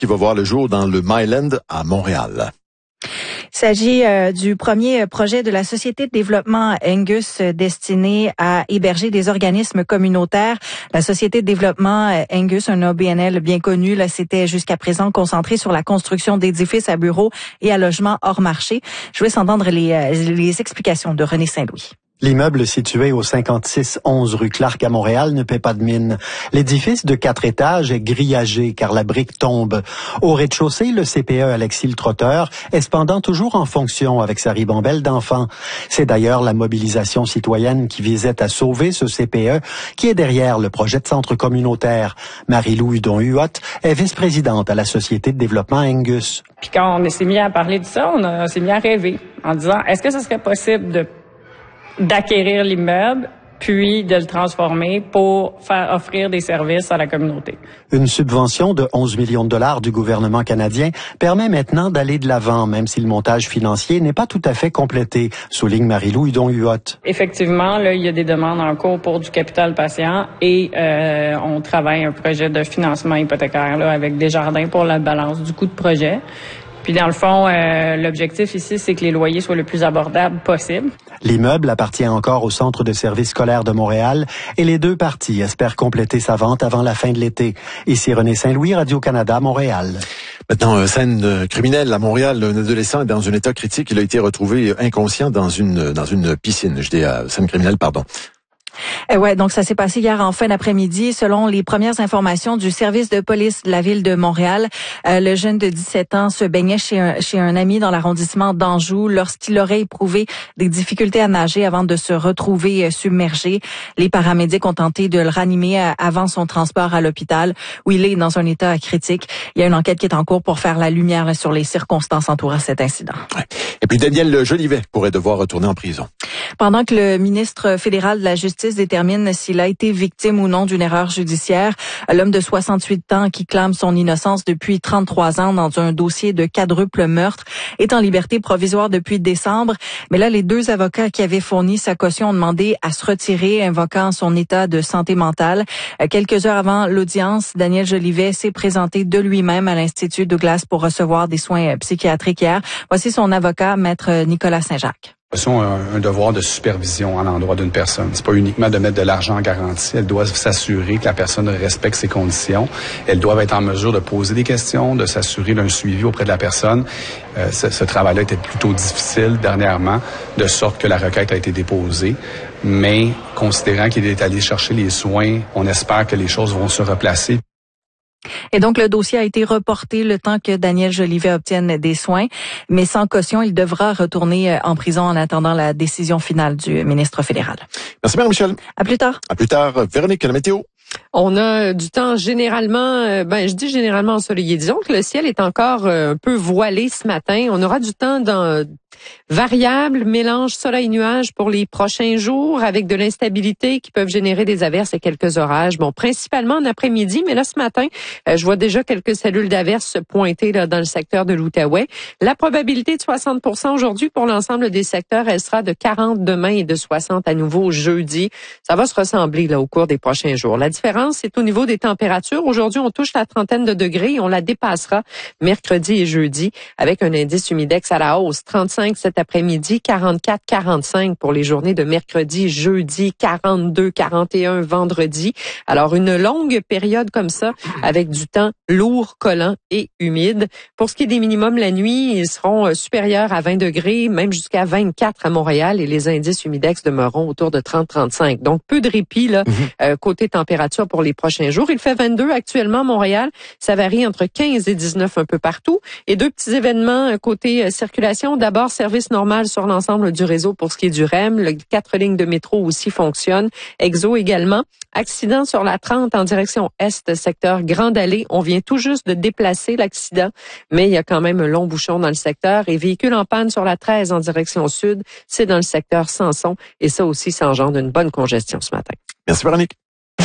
qui va voir le jour dans le Myland à Montréal. Il s'agit du premier projet de la Société de développement Angus destiné à héberger des organismes communautaires. La Société de développement Angus, un OBNL bien connu, là, s'était jusqu'à présent concentré sur la construction d'édifices à bureaux et à logements hors marché. Je voulais s'entendre les explications de René Saint-Louis. L'immeuble situé au 5611 rue Clark à Montréal ne paie pas de mine. L'édifice de 4 étages est grillagé car la brique tombe. Au rez-de-chaussée, le CPE Alexis Trotteur est cependant toujours en fonction avec sa ribambelle d'enfants. C'est d'ailleurs la mobilisation citoyenne qui visait à sauver ce CPE qui est derrière le projet de centre communautaire. Marie-Lou Hudon-Huot est vice-présidente à la Société de développement Angus. Puis quand on s'est mis à parler de ça, on s'est mis à rêver en disant, est-ce que ce serait possible d'acquérir l'immeuble, puis de le transformer pour faire offrir des services à la communauté. Une subvention de 11 millions de dollars du gouvernement canadien permet maintenant d'aller de l'avant, même si le montage financier n'est pas tout à fait complété, souligne Marie-Lou Hudon-Huot. Effectivement, là, il y a des demandes en cours pour du capital patient et on travaille un projet de financement hypothécaire là, avec Desjardins pour la balance du coût de projet. Puis dans le fond, l'objectif ici, c'est que les loyers soient le plus abordables possible. L'immeuble appartient encore au Centre de services scolaires de Montréal et les deux parties espèrent compléter sa vente avant la fin de l'été. Ici René Saint-Louis, Radio-Canada, Montréal. Maintenant, scène criminelle à Montréal. Un adolescent est dans un état critique. Il a été retrouvé inconscient dans une piscine. Je dis scène criminelle, pardon. Ouais, donc ça s'est passé hier en fin d'après-midi. Selon les premières informations du service de police de la ville de Montréal, le jeune de 17 ans se baignait chez un ami dans l'arrondissement d'Anjou lorsqu'il aurait éprouvé des difficultés à nager avant de se retrouver submergé. Les paramédics ont tenté de le ranimer avant son transport à l'hôpital où il est dans un état critique. Il y a une enquête qui est en cours pour faire la lumière sur les circonstances entourant cet incident. Ouais. Et puis Daniel Jolivet pourrait devoir retourner en prison. Pendant que le ministre fédéral de la Justice détermine s'il a été victime ou non d'une erreur judiciaire, l'homme de 68 ans qui clame son innocence depuis 33 ans dans un dossier de quadruple meurtre est en liberté provisoire depuis décembre. Mais là, les deux avocats qui avaient fourni sa caution ont demandé à se retirer, invoquant son état de santé mentale. Quelques heures avant l'audience, Daniel Jolivet s'est présenté de lui-même à l'Institut Douglas pour recevoir des soins psychiatriques hier. Voici son avocat, maître Nicolas Saint-Jacques. Un devoir de supervision à l'endroit d'une personne. C'est pas uniquement de mettre de l'argent en garantie. Elle doit s'assurer que la personne respecte ses conditions. Elles doivent être en mesure de poser des questions, de s'assurer d'un suivi auprès de la personne. Ce travail-là était plutôt difficile dernièrement, de sorte que la requête a été déposée. Mais considérant qu'il est allé chercher les soins, on espère que les choses vont se replacer. Et donc, le dossier a été reporté le temps que Daniel Jolivet obtienne des soins. Mais sans caution, il devra retourner en prison en attendant la décision finale du ministre fédéral. Merci, Marie-Michel. À plus tard. À plus tard. Véronique, la météo. On a du temps généralement, je dis généralement ensoleillé. Disons que le ciel est encore un peu voilé ce matin. On aura du temps variable, mélange soleil-nuage pour les prochains jours avec de l'instabilité qui peuvent générer des averses et quelques orages. Bon, principalement en après-midi, mais là ce matin, je vois déjà quelques cellules d'averses se pointer là, dans le secteur de l'Outaouais. La probabilité de 60% aujourd'hui pour l'ensemble des secteurs, elle sera de 40 demain et de 60 à nouveau jeudi. Ça va se ressembler là au cours des prochains jours. La différence, c'est au niveau des températures. Aujourd'hui, on touche la trentaine de degrés et on la dépassera mercredi et jeudi avec un indice humidex à la hausse. 35 cet après-midi, 44, 45 pour les journées de mercredi, jeudi, 42, 41 vendredi. Alors, une longue période comme ça avec du temps lourd, collant et humide. Pour ce qui est des minimums, la nuit, ils seront supérieurs à 20 degrés, même jusqu'à 24 à Montréal et les indices humidex demeureront autour de 30-35. Donc, peu de répit là, côté température pour les prochains jours. Il fait 22 actuellement à Montréal. Ça varie entre 15 et 19 un peu partout. Et deux petits événements côté circulation. D'abord, service normal sur l'ensemble du réseau pour ce qui est du REM. Les 4 lignes de métro aussi fonctionnent. Exo également. Accident sur la 30 en direction est, secteur Grande Allée. On vient tout juste de déplacer l'accident, mais il y a quand même un long bouchon dans le secteur. Et véhicule en panne sur la 13 en direction sud, c'est dans le secteur Samson. Et ça aussi, ça engendre une bonne congestion ce matin. Merci, Véronique.